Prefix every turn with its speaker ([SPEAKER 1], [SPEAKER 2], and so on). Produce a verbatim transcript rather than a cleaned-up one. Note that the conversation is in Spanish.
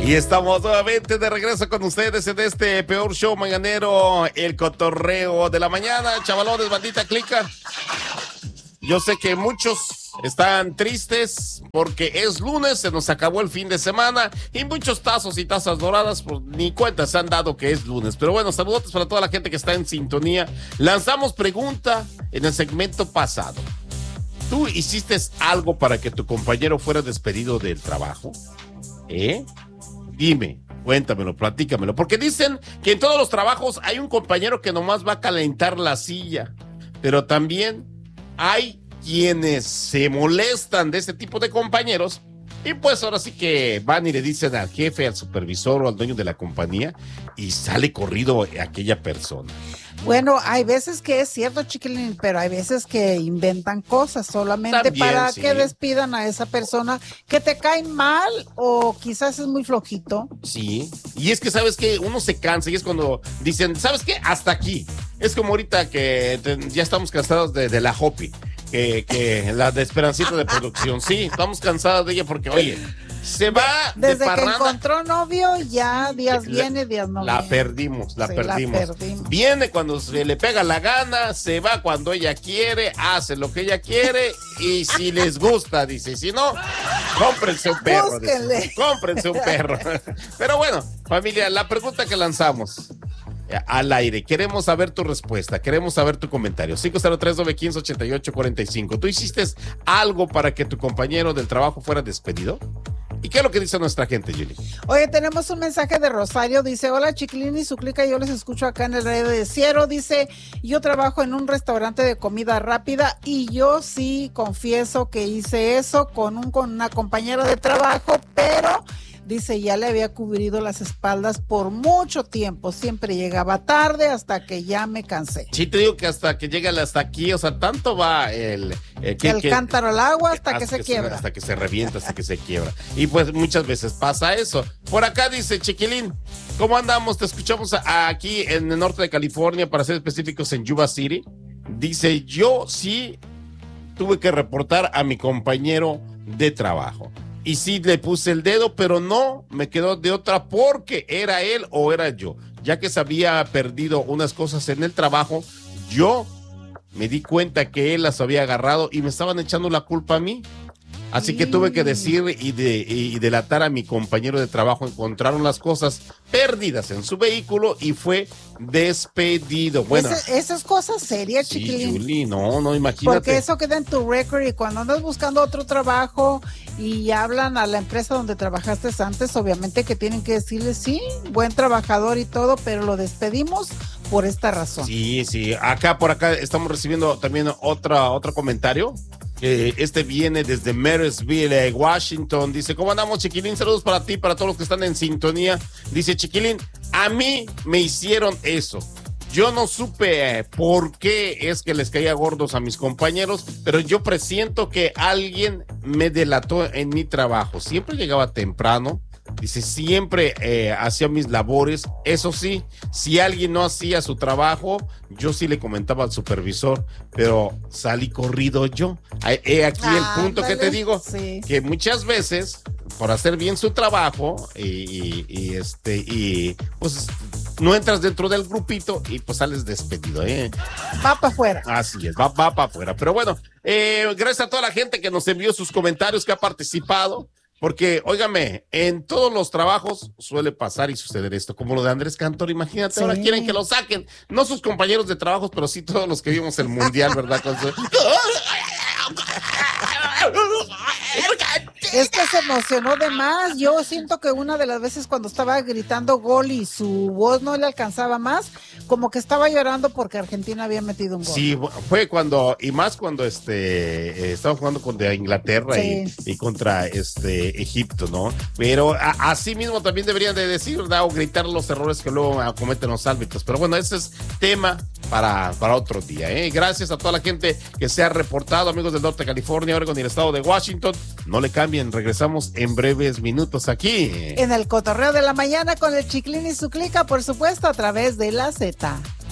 [SPEAKER 1] Y estamos nuevamente de regreso con ustedes en este peor show mañanero, el cotorreo de la mañana. Chavalones, bandita, clica. Yo sé que muchos están tristes porque es lunes, se nos acabó el fin de semana y muchos tazos y tazas doradas pues, ni cuenta se han dado que es lunes. Pero bueno, saludos para toda la gente que está en sintonía. Lanzamos pregunta en el segmento pasado. ¿Tú hiciste algo para que tu compañero fuera despedido del trabajo? ¿Eh? Dime, cuéntamelo, platícamelo, porque dicen que en todos los trabajos hay un compañero que nomás va a calentar la silla, pero también hay quienes se molestan de este tipo de compañeros y pues ahora sí que van y le dicen al jefe, al supervisor o al dueño de la compañía y sale corrido aquella persona.
[SPEAKER 2] Bueno, hay veces que es cierto, chiquilín, pero hay veces que inventan cosas solamente
[SPEAKER 1] También,
[SPEAKER 2] para
[SPEAKER 1] sí.
[SPEAKER 2] que despidan a esa persona que te cae mal o quizás es muy flojito.
[SPEAKER 1] Sí, y es que sabes que uno se cansa y es cuando dicen, ¿sabes qué? Hasta aquí. Es como ahorita que te, ya estamos cansados de, de la Hopi, que, que la de Esperancita de producción. Sí, estamos cansados de ella porque, oye, se va
[SPEAKER 2] Desde
[SPEAKER 1] de parranda.
[SPEAKER 2] que encontró novio, ya días viene, días no
[SPEAKER 1] La
[SPEAKER 2] viene.
[SPEAKER 1] perdimos, la,
[SPEAKER 2] Sí,
[SPEAKER 1] perdimos.
[SPEAKER 2] la perdimos.
[SPEAKER 1] Viene cuando se le pega la gana, se va cuando ella quiere, hace lo que ella quiere y si les gusta, dice, si no, cómprense un perro. Dice, cómprense un perro. Pero bueno, familia, la pregunta que lanzamos al aire, queremos saber tu respuesta, queremos saber tu comentario. cinco cero tres, nueve uno cinco, ocho ocho cuatro cinco. ¿Tú hiciste algo para que tu compañero del trabajo fuera despedido? ¿Y qué es lo que dice nuestra gente, Julie?
[SPEAKER 2] Oye, tenemos un mensaje de Rosario, dice, hola Chiquilín y su clica, yo les escucho acá en el radio de Ciero, dice, yo trabajo en un restaurante de comida rápida y yo sí confieso que hice eso con, un, con una compañera de trabajo, pero... Dice, ya le había cubrido las espaldas por mucho tiempo. Siempre llegaba tarde hasta que ya me cansé.
[SPEAKER 1] Sí, te digo que hasta que llega hasta aquí, o sea, tanto va el...
[SPEAKER 2] Eh, que, el que, cántaro al agua hasta, hasta que se
[SPEAKER 1] que
[SPEAKER 2] quiebra.
[SPEAKER 1] Se, hasta que se revienta, hasta que se quiebra. Y pues muchas veces pasa eso. Por acá dice, Chiquilín, ¿cómo andamos? Te escuchamos a, aquí en el norte de California, para ser específicos en Yuba City. Dice, yo sí tuve que reportar a mi compañero de trabajo. Y sí le puse el dedo, pero no me quedó de otra porque era él o era yo. Ya que se había perdido unas cosas en el trabajo, yo me di cuenta que él las había agarrado y me estaban echando la culpa a mí. Así que tuve que decir y, de, y delatar a mi compañero de trabajo. Encontraron las cosas perdidas en su vehículo y fue despedido. Bueno,
[SPEAKER 2] Ese, eso es cosa seria,
[SPEAKER 1] sí,
[SPEAKER 2] Chiquilín.
[SPEAKER 1] Julie, no, no, imagínate.
[SPEAKER 2] Porque eso queda en tu récord y cuando andas buscando otro trabajo y hablan a la empresa donde trabajaste antes, obviamente que tienen que decirle, sí, buen trabajador y todo, pero lo despedimos por esta razón.
[SPEAKER 1] Sí, sí. Acá, por acá, estamos recibiendo también otra, otro comentario. Eh, este viene desde Marysville, Washington. Dice, ¿cómo andamos, Chiquilín? Saludos para ti, para todos los que están en sintonía. Dice, Chiquilín, a mí me hicieron eso. Yo no supe eh, por qué es que les caía gordos a mis compañeros, pero yo presiento que alguien me delató en mi trabajo. Siempre llegaba temprano. Dice, siempre eh, hacía mis labores. Eso sí, si alguien no hacía su trabajo, yo sí le comentaba al supervisor, pero salí corrido yo. He aquí ah, el punto dale, que te digo, sí. Que muchas veces, por hacer bien su trabajo, y, y, y este, y pues no entras dentro del grupito y pues sales despedido, ¿eh?
[SPEAKER 2] Va para afuera.
[SPEAKER 1] Así es, va, va para afuera. Pero bueno, eh, gracias a toda la gente que nos envió sus comentarios, que ha participado. Porque, óigame, en todos los trabajos suele pasar y suceder esto, como lo de Andrés Cantor, imagínate, sí. Ahora quieren que lo saquen, no sus compañeros de trabajo, pero sí todos los que vimos el mundial, ¿verdad? Con su...
[SPEAKER 2] Es que se emocionó de más. Yo siento que una de las veces cuando estaba gritando gol y su voz no le alcanzaba más, como que estaba llorando porque Argentina había metido un gol.
[SPEAKER 1] Sí, fue cuando, y más cuando este eh, estaban jugando contra Inglaterra, sí. y, y contra este Egipto, ¿no? Pero a, así mismo también deberían de decir, ¿verdad? O gritar los errores que luego cometen los árbitros. Pero bueno, ese es tema para, para otro día, ¿eh? Gracias a toda la gente que se ha reportado, amigos del norte de California, Oregon y el estado de Washington. No le cambien, regresamos en breves minutos aquí
[SPEAKER 2] en el cotorreo de la mañana con el Chiquilín y su clica, por supuesto, a través de la Z.